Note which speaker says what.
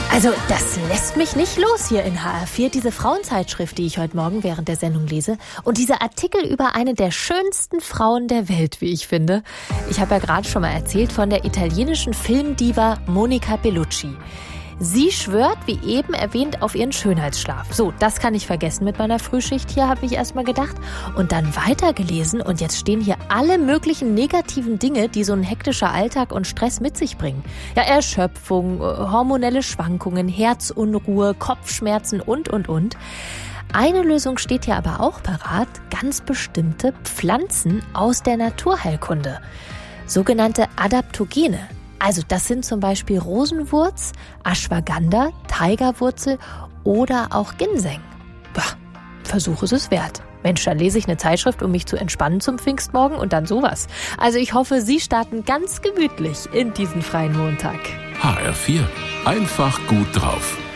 Speaker 1: Also, das lässt mich nicht los hier in HR4, diese Frauenzeitschrift, die ich heute Morgen während der Sendung lese. Und dieser Artikel über eine der schönsten Frauen der Welt, wie ich finde. Ich habe ja gerade schon mal erzählt von der italienischen Filmdiva Monica Bellucci. Sie schwört, wie eben erwähnt, auf ihren Schönheitsschlaf. So, das kann ich vergessen mit meiner Frühschicht hier, habe ich erst mal gedacht. Und dann weitergelesen und jetzt stehen hier alle möglichen negativen Dinge, die so ein hektischer Alltag und Stress mit sich bringen. Ja, Erschöpfung, hormonelle Schwankungen, Herzunruhe, Kopfschmerzen und. Eine Lösung steht hier aber auch parat, ganz bestimmte Pflanzen aus der Naturheilkunde. Sogenannte Adaptogene. Also das sind zum Beispiel Rosenwurz, Ashwagandha, Tigerwurzel oder auch Ginseng. Bah, Versuch ist es wert. Mensch, dann lese ich eine Zeitschrift, um mich zu entspannen zum Pfingstmorgen und dann sowas. Also ich hoffe, Sie starten ganz gemütlich in diesen freien Montag.
Speaker 2: HR4. Einfach gut drauf.